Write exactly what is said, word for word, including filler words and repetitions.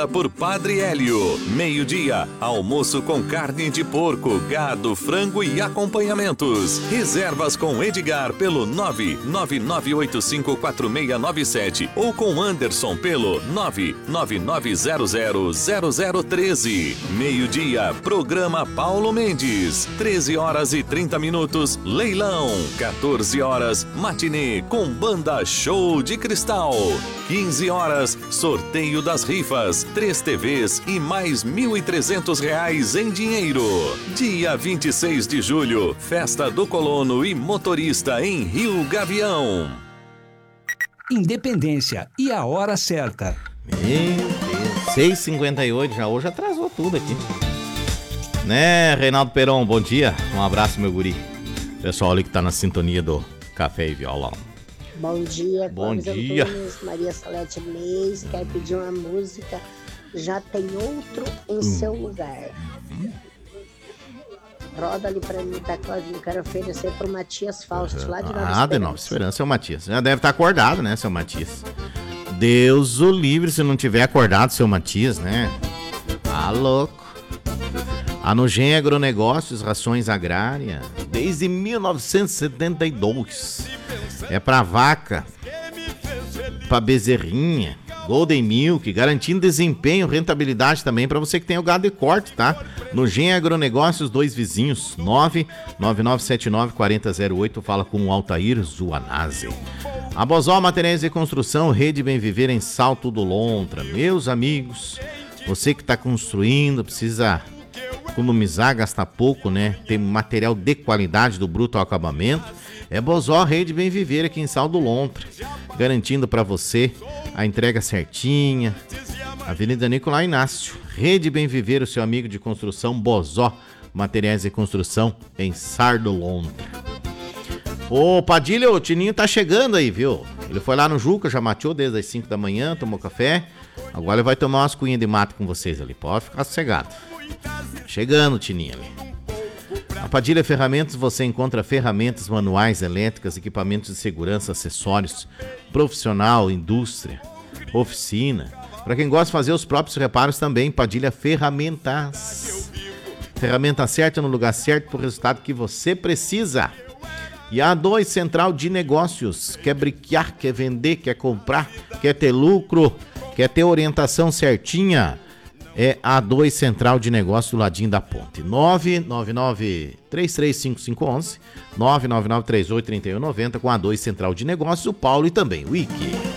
Por Padre Hélio, meio-dia, almoço com carne de porco, gado, frango e acompanhamentos. Reservas com Edgar pelo nove nove nove oito cinco quatro seis nove sete ou com Anderson pelo nove nove nove zero zero zero zero um três. Meio-dia, programa Paulo Mendes. treze horas e trinta minutos, leilão. quatorze horas, matinê com banda Show de Cristal. quinze horas, sorteio das rifas. Três T Vs e mais mil e trezentos reais em dinheiro. Dia vinte e seis de julho, festa do colono e motorista em Rio Gavião. Independência e a hora certa. Meu Deus, seis e cinquenta e oito, já hoje atrasou tudo aqui. Né, Reinaldo Peron, bom dia. Um abraço, meu guri. Pessoal ali que tá na sintonia do Café e Violão. Bom dia, bom Clóvis dia. Antunes, Maria Salete Leis, quer pedir uma música, já tem outro em hum. seu lugar. Hum. Roda ali pra mim, tá, Claudinho, quero oferecer pro Matias Fausto, lá de Nova Esperança. Ah, de Nova Esperança é o Matias. Já deve estar acordado, né, seu Matias? Deus o livre se não tiver acordado, seu Matias, né? Ah, louco. A Nugem Agronegócios, Rações Agrárias, desde mil novecentos e setenta e dois. É pra vaca, pra bezerrinha, Golden Milk, garantindo desempenho, rentabilidade também para você que tem o gado de corte, tá? Nugem Agronegócios, dois vizinhos, nove nove nove sete nove quatro zero zero oito, fala com o Altair Zuanazzi. A Bozó Materiais de Construção, Rede Bem Viver em Salto do Lontra. Meus amigos, você que está construindo, precisa economizar, gastar pouco, né? Tem material de qualidade do bruto ao acabamento. É Bozó Rede Bem Viver aqui em Salto do Lontra, garantindo para você a entrega certinha. Avenida Nicolai Inácio, Rede Bem Viver, o seu amigo de construção, Bozó Materiais de Construção em Sardo Lontra. Ô Padilha, o Tininho tá chegando aí, viu? Ele foi lá no Juca, já mateou desde as cinco da manhã, tomou café. Agora ele vai tomar umas cunhas de mato com vocês ali, pode ficar sossegado. Chegando, Tininho ali. A Padilha Ferramentas, você encontra ferramentas manuais, elétricas, equipamentos de segurança, acessórios, profissional, indústria, oficina. Para quem gosta de fazer os próprios reparos também, Padilha Ferramentas. Ferramenta certa no lugar certo para o resultado que você precisa. E a A dois Central de Negócios. Quer briquear, quer vender, quer comprar, quer ter lucro, quer ter orientação certinha? É a A dois Central de Negócios do ladinho da ponte. nove nove nove, três três cinco cinco um um, nove nove nove, três oito três um nove zero com a A dois Central de Negócios, o Paulo e também o Ike.